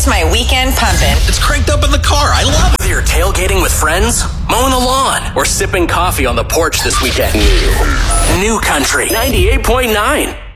gets my weekend pumping. It's cranked up in the car. I love it. Whether you're tailgating with friends, mowing the lawn, or sipping coffee on the porch this weekend. New Country 98.9.